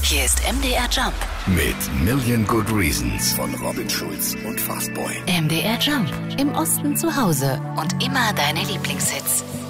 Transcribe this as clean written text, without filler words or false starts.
Hier ist MDR Jump mit Million Good Reasons von Robin Schulz und Fastboy. MDR Jump. Im Osten zu Hause und immer deine Lieblingshits.